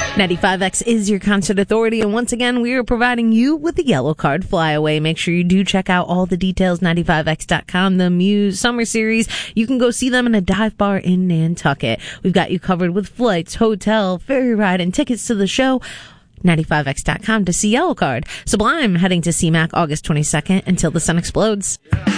95X is your concert authority, and once again, we are providing you with the Yellow Card Flyaway. Make sure you do check out all the details, 95X.com, the Muse Summer Series. You can go see them in a dive bar in Nantucket. We've got you covered with flights, hotel, ferry ride, and tickets to the show. 95X.com to see Yellow Card. Sublime heading to CMAC August 22nd until the sun explodes.